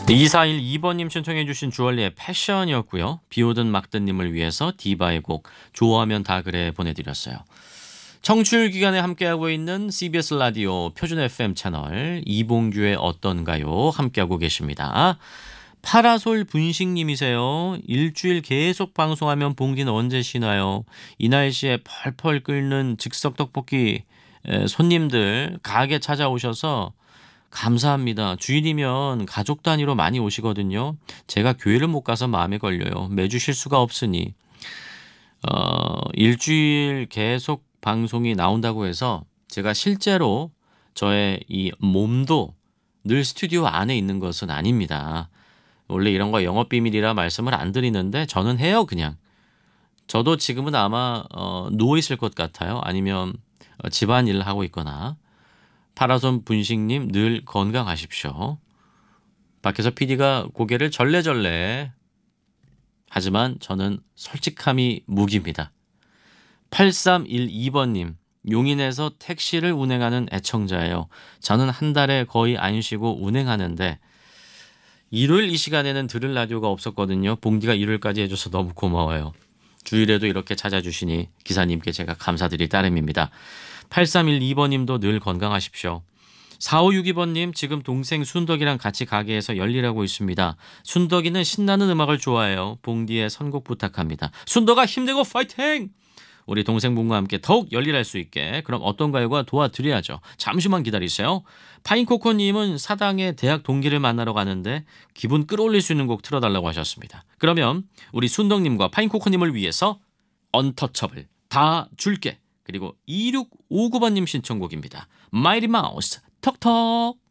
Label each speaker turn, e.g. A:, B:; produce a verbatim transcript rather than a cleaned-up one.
A: 이사일이 번님 신청해 주신 주얼리의 패션이었고요. 비오든 막드님을 위해서 디바의 곡 좋아하면 다 그래 보내드렸어요. 청취율 기간에 함께하고 있는 씨비에스 라디오 표준 에프엠 채널 이봉규의 어떤가요? 함께하고 계십니다. 파라솔 분식님이세요. 일주일 계속 방송하면 봉기는 언제 쉬나요? 이 날씨에 펄펄 끓는 즉석 떡볶이 에, 손님들 가게 찾아오셔서 감사합니다. 주일이면 가족 단위로 많이 오시거든요. 제가 교회를 못 가서 마음에 걸려요. 매주 쉴 수가 없으니. 어, 일주일 계속 방송이 나온다고 해서 제가 실제로 저의 이 몸도 늘 스튜디오 안에 있는 것은 아닙니다. 원래 이런 거 영업 비밀이라 말씀을 안 드리는데 저는 해요, 그냥. 저도 지금은 아마 어, 누워 있을 것 같아요. 아니면 어, 집안일을 하고 있거나. 파라손 분식님 늘 건강하십시오. 밖에서 피디가 고개를 절레절레. 하지만 저는 솔직함이 무기입니다. 팔삼일이 번님 용인에서 택시를 운행하는 애청자예요. 저는 한 달에 거의 안 쉬고 운행하는데 일요일 이 시간에는 들을 라디오가 없었거든요. 봉디가 일요일까지 해줘서 너무 고마워요. 주일에도 이렇게 찾아주시니 기사님께 제가 감사드릴 따름입니다. 팔삼일이 번님도 늘 건강하십시오. 사오육이 번님 지금 동생 순덕이랑 같이 가게에서 열일하고 있습니다. 순덕이는 신나는 음악을 좋아해요. 봉디의 선곡 부탁합니다. 순덕아 힘내고 파이팅! 우리 동생분과 함께 더욱 열일할 수 있게 그럼 어떤 가요가 도와드려야죠. 잠시만 기다리세요. 파인코코님은 사당에 대학 동기를 만나러 가는데 기분 끌어올릴 수 있는 곡 틀어달라고 하셨습니다. 그러면 우리 순덕님과 파인코코님을 위해서 언터처블 다 줄게. 그리고 이육오구 번님 신청곡입니다. 마이리 마우스 턱턱.